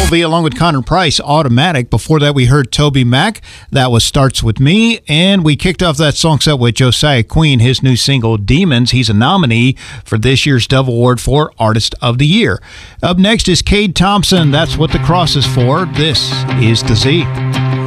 Sylvie along with Connor Price, Automatic. Before that, we heard Toby Mac. That was Starts With Me. And we kicked off that song set with Josiah Queen, his new single, Demons. He's a nominee for this year's Dove Award for Artist of the Year. Up next is Cade Thompson. That's what the cross is for. This is The Z.